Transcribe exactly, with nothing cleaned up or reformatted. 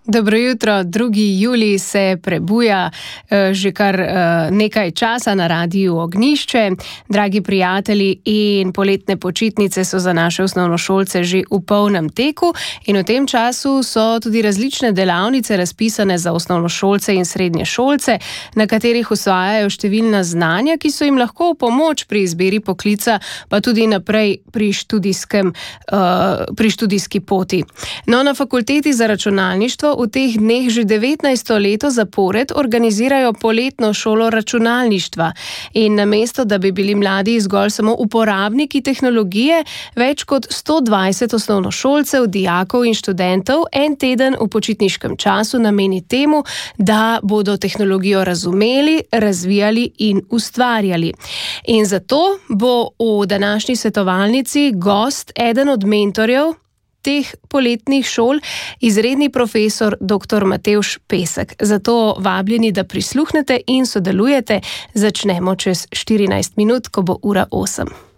Dobro jutro, drugi julij se prebuja že kar nekaj časa na Radiu Ognjišče. Dragi prijatelji, in poletne počitnice so za naše osnovnošolce že v polnem teku in v tem času so tudi različne delavnice razpisane za osnovnošolce in srednje šolce, na katerih usvajajo številna znanja, ki so jim lahko v pomoč pri izbiri poklica, pa tudi naprej pri študijskem, pri študijski poti. No, na Fakulteti za računalništvo v teh dneh že devetnajsto leto zapored organizirajo poletno šolo računalništva in namesto, da bi bili mladi zgolj samo uporabniki tehnologije, več kot sto dvajset osnovnošolcev, dijakov in študentov en teden v počitniškem času nameni temu, da bodo tehnologijo razumeli, razvijali in ustvarjali. In zato bo v današnji svetovalnici gost, eden od mentorjev teh poletnih šol, izredni profesor doktor Matevž Pesek. Zato vabljeni, da prisluhnete in sodelujete. Začnemo čez štirinajst minut, ko bo ura osem.